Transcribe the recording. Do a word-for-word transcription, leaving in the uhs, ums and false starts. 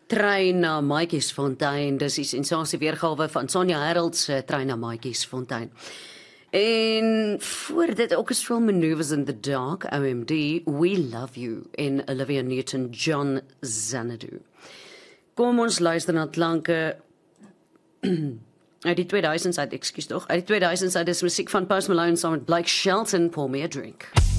Trein na Maatjiesfontein, dis die sensasie weergawe van Sonja Herald se Trein na Maatjiesfontein. En voor dit Orchestral Maneuvers in the Dark, O M D, We Love You en Olivia Newton-John, Xanadu. Kom ons luister na klanke uit die tweeduisends uit, ekskuus tog, uit die tweeduisends uit is musiek van Post Malone saam met Blake Shelton, Pour Me a Drink.